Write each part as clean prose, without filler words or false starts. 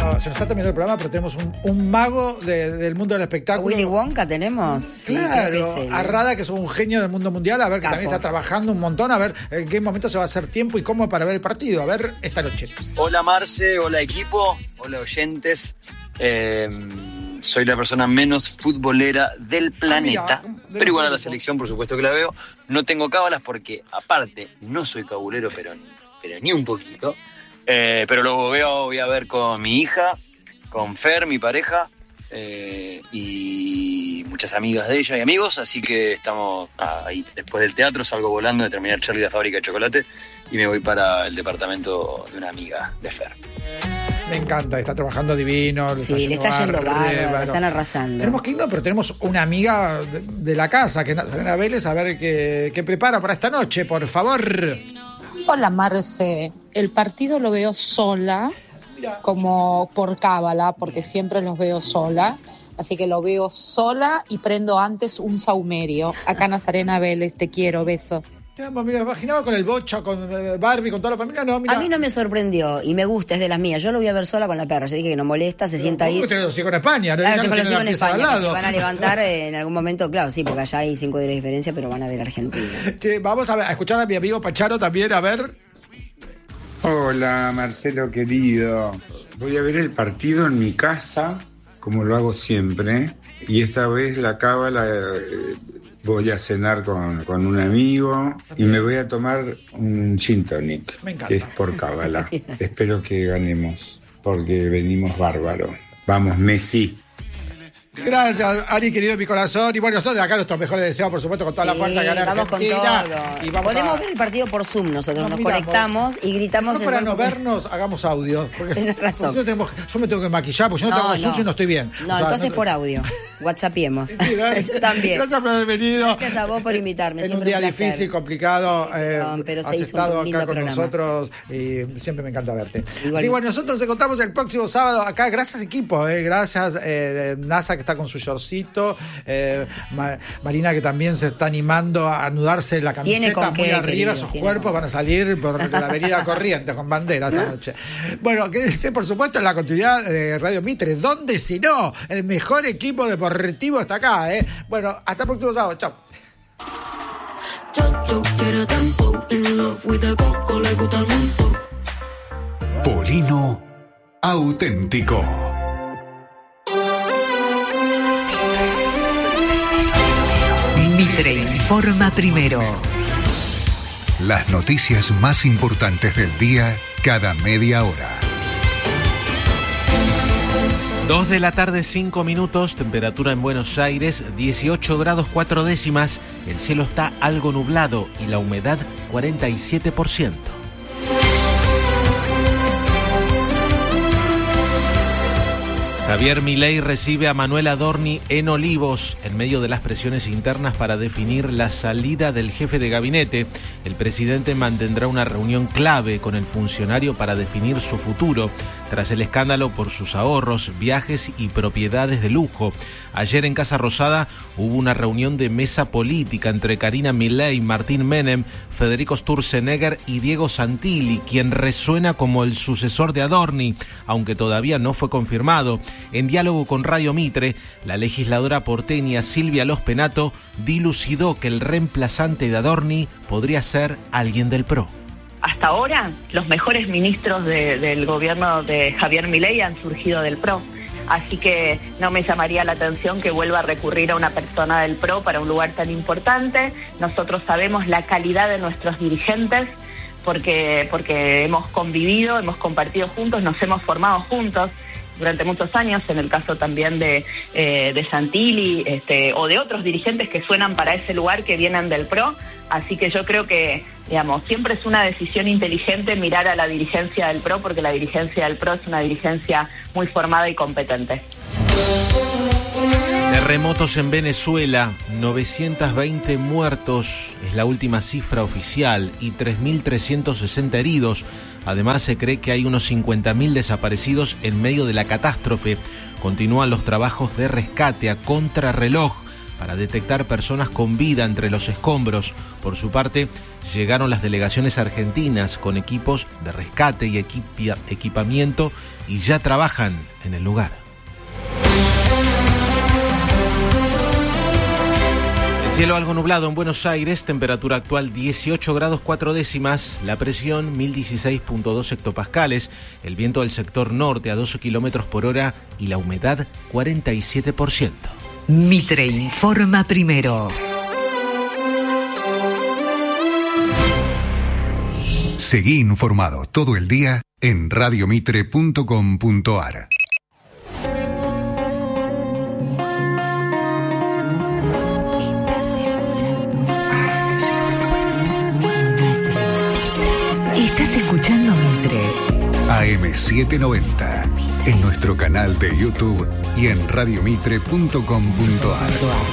se nos está terminando el programa, pero tenemos un mago del mundo del espectáculo. Willy Wonka tenemos. Claro, sí, a Rada, que es un genio del mundo mundial, a ver, que también está trabajando un montón, a ver en qué momento se va a hacer tiempo y cómo para ver el partido. A ver, esta noche. Hola Marce, hola equipo, hola oyentes. Soy la persona menos futbolera del planeta, pero igual a la selección por supuesto que la veo. No tengo cábalas porque aparte no soy cabulero, pero ni un poquito. Pero lo voy a ver con mi hija, con Fer, mi pareja, y muchas amigas de ella y amigos, así que estamos ahí. Después del teatro salgo volando de terminar Charlie la fábrica de chocolate y me voy para el departamento de una amiga de Fer. Me encanta, está trabajando divino. Sí, le está yendo bárbaro, están arrasando. Tenemos que irnos, pero tenemos una amiga de la casa, que es Nazarena Vélez, a ver qué prepara para esta noche, por favor. Hola Marce, el partido lo veo sola, como por cábala, porque siempre los veo sola, así que lo veo sola y prendo antes un saumerio. Acá Nazarena Vélez, te quiero, beso. Me imaginaba con el Bocha, con Barbie, con toda la familia. No, mira. A mí no me sorprendió y me gusta, es de las mías. Yo lo voy a ver sola con la perra. Yo dije que no molesta, se sienta ahí. Tengo los hijos en España, Claro, tengo los hijos en España, que se van a levantar en algún momento. Claro, sí, porque allá hay 5 días de diferencia, pero van a ver Argentina. Che, vamos a escuchar a mi amigo Pacharo también, a ver. Hola Marcelo querido, voy a ver el partido en mi casa, como lo hago siempre, y esta vez la cábala voy a cenar con un amigo y me voy a tomar un gin tonic, que es por cábala. Espero que ganemos, porque venimos bárbaro. Vamos, Messi. Gracias, Ari, querido mi corazón. Y bueno, nosotros de acá nuestros mejores deseos, por supuesto, con toda la fuerza que gana Argentina. Vamos con todo. Y podemos ver el partido por Zoom, nosotros nos conectamos y gritamos. No, para no vernos, hagamos audio. Porque yo me tengo que maquillar, porque yo no tengo Zoom y no estoy bien. No, entonces por audio. WhatsAppiemos. Yo también. Gracias por haber venido. Gracias a vos por invitarme. En un día difícil, complicado. Pero has estado acá con nosotros y siempre me encanta verte. Sí, bueno, nosotros nos encontramos el próximo sábado acá. Gracias, equipo. Gracias, NASA, que está con su shortcito, Marina, que también se está animando a anudarse la camiseta muy arriba, esos cuerpos van a salir por la avenida Corrientes con bandera esta noche. Bueno, quédense por supuesto en la continuidad de Radio Mitre, donde si no, el mejor equipo deportivo está acá, Bueno, hasta el próximo sábado, chao. Polino auténtico. Mitre informa primero. Las noticias más importantes del día cada media hora. 2 de la tarde, 5 minutos, temperatura en Buenos Aires, 18 grados 4 décimas, el cielo está algo nublado y la humedad 47%. Javier Milei recibe a Manuel Adorni en Olivos en medio de las presiones internas para definir la salida del jefe de gabinete. El presidente mantendrá una reunión clave con el funcionario para definir su futuro tras el escándalo por sus ahorros, viajes y propiedades de lujo. Ayer en Casa Rosada hubo una reunión de mesa política entre Karina Milei, Martín Menem, Federico Sturzenegger y Diego Santilli, quien resuena como el sucesor de Adorni, aunque todavía no fue confirmado. En diálogo con Radio Mitre, la legisladora porteña Silvia Los Penato dilucidó que el reemplazante de Adorni podría ser alguien del PRO. Hasta ahora, los mejores ministros del gobierno de Javier Milei han surgido del PRO. Así que no me llamaría la atención que vuelva a recurrir a una persona del PRO para un lugar tan importante. Nosotros sabemos la calidad de nuestros dirigentes porque hemos convivido, hemos compartido juntos, nos hemos formado juntos durante muchos años, en el caso también de Santilli o de otros dirigentes que suenan para ese lugar que vienen del PRO. Así que yo creo que, siempre es una decisión inteligente mirar a la dirigencia del PRO, porque la dirigencia del PRO es una dirigencia muy formada y competente. Terremotos en Venezuela, 920 muertos es la última cifra oficial y 3.360 heridos. Además, se cree que hay unos 50.000 desaparecidos en medio de la catástrofe. Continúan los trabajos de rescate a contrarreloj. para detectar personas con vida entre los escombros. Por su parte, llegaron las delegaciones argentinas con equipos de rescate y equipamiento y ya trabajan en el lugar. Cielo algo nublado en Buenos Aires, temperatura actual 18 grados 4 décimas, la presión 1016.2 hectopascales, el viento del sector norte a 12 kilómetros por hora y la humedad 47%. Mitre informa primero. Seguí informado todo el día en radiomitre.com.ar. Estás escuchando Mitre. AM790, en nuestro canal de YouTube y en radiomitre.com.ar.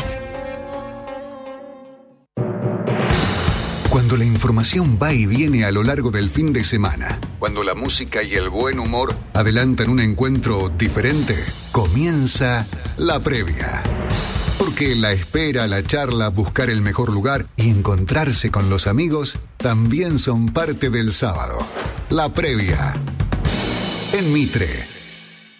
Cuando la información va y viene a lo largo del fin de semana, cuando la música y el buen humor adelantan un encuentro diferente, comienza la previa. Porque la espera, la charla, buscar el mejor lugar y encontrarse con los amigos también son parte del sábado. La previa. En Mitre.